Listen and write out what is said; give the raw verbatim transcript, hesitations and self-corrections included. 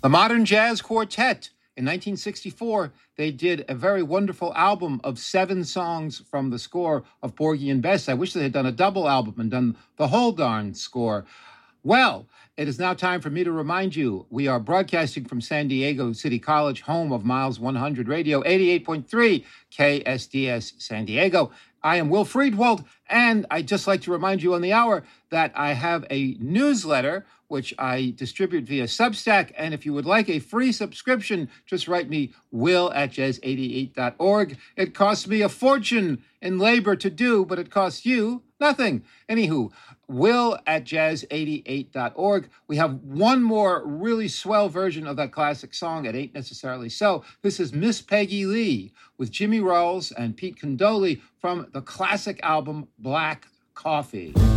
The Modern Jazz Quartet. In nineteen sixty-four, they did a very wonderful album of seven songs from the score of Porgy and Bess. I wish they had done a double album and done the whole darn score. Well, it is now time for me to remind you, we are broadcasting from San Diego City College, home of Miles one hundred Radio, eighty-eight point three K S D S San Diego. I am Will Friedwald, and I'd just like to remind you on the hour that I have a newsletter which I distribute via Substack, and if you would like a free subscription, just write me will at jazz eighty-eight dot org. It costs me a fortune in labor to do, but it costs you nothing. Anywho, will at jazz eighty-eight dot org. We have one more really swell version of that classic song, It Ain't Necessarily So. This is Miss Peggy Lee with Jimmy Rolls and Pete Condoli from the classic album Black Coffee.